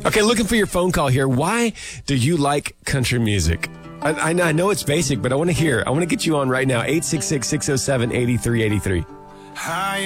Okay, looking for your phone call here. Why do you like country music? I know it's basic, but I want to hear. I want to get you on right now. 866-607-8383. High